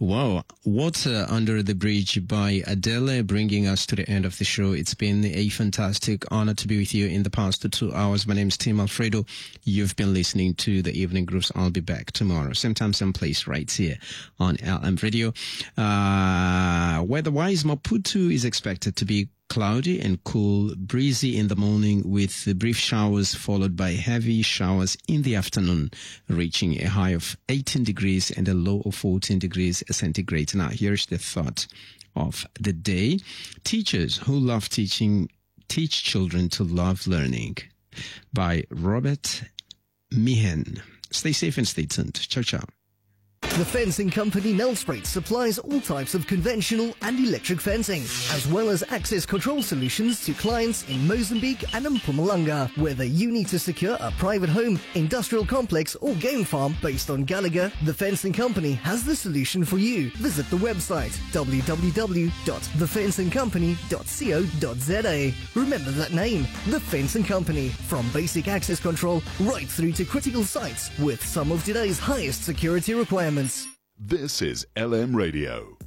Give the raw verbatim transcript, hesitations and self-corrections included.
Wow, Water Under the Bridge by Adele, bringing us to the end of the show. It's been a fantastic honor to be with you in the past two hours. My name is Tim Alfredo. You've been listening to the Evening Grooves. I'll be back tomorrow, same time, same place, right here on L M Radio. Uh, weather-wise, Maputo is expected to be cloudy and cool, breezy in the morning with brief showers followed by heavy showers in the afternoon, reaching a high of eighteen degrees and a low of fourteen degrees centigrade. Now, here's the thought of the day. Teachers who love teaching teach children to love learning, by Robert Mihen. Stay safe and stay tuned. Ciao, ciao. The Fencing Company Nelspruit supplies all types of conventional and electric fencing, as well as access control solutions to clients in Mozambique and Mpumalanga. Whether you need to secure a private home, industrial complex or game farm based on Gallagher, The Fencing Company has the solution for you. Visit the website w w w dot the fencing company dot co dot z a. Remember that name, The Fencing Company. From basic access control right through to critical sites with some of today's highest security requirements. This is L M Radio.